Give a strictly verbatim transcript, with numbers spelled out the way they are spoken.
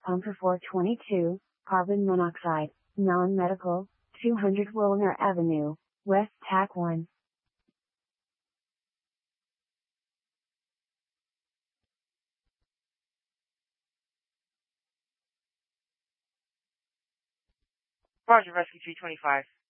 Pumper four twenty-two, carbon monoxide, Mellon Medical, two hundred Wilner Avenue, West Tac one. Roger, Rescue three twenty-five.